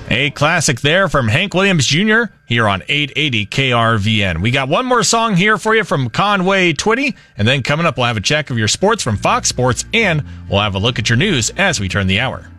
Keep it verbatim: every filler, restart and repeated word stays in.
A classic there from Hank Williams Junior here on eight eighty K R V N. We got one more song here for you from Conway Twitty, and then coming up we'll have a check of your sports from Fox Sports, and we'll have a look at your news as we turn the hour.